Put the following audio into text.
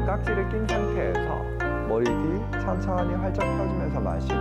깍지를 낀 상태에서 머리 뒤 천천히 활짝 펴주면서 마시고